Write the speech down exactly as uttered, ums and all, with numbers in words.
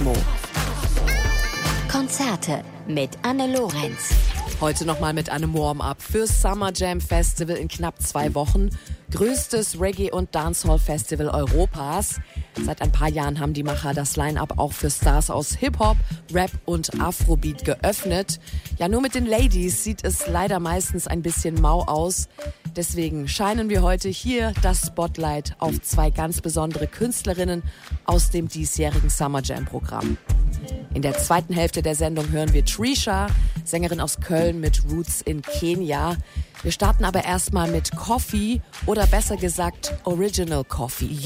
Kosmo. Konzerte mit Anne Lorenz. Heute nochmal mit einem Warm-up fürs Summer Jam Festival in knapp zwei Wochen. Größtes Reggae- und Dancehall-Festival Europas. Seit ein paar Jahren haben die Macher das Line-Up auch für Stars aus Hip-Hop, Rap und Afrobeat geöffnet. Ja, nur mit den Ladies sieht es leider meistens ein bisschen mau aus. Deswegen scheinen wir heute hier das Spotlight auf zwei ganz besondere Künstlerinnen aus dem diesjährigen Summer Jam-Programm. In der zweiten Hälfte der Sendung hören wir Trisha, Sängerin aus Köln mit Roots in Kenia. Wir starten aber erstmal mit Coffee oder besser gesagt Original Coffee.